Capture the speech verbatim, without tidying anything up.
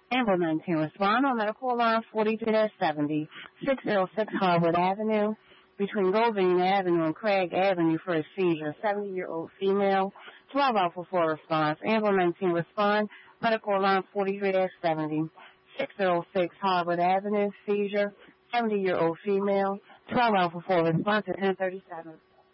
Amber nineteen, respond on medical line forty-three seventy, six oh six Harwood Avenue, between Goldbean Avenue and Craig Avenue for a seizure. seventy-year-old female, twelve Alpha four response. Amber nineteen, respond, medical line forty-three seventy, six oh six Harwood Avenue, seizure. seventy-year-old female, twelve Alpha four response at ten thirty-seven.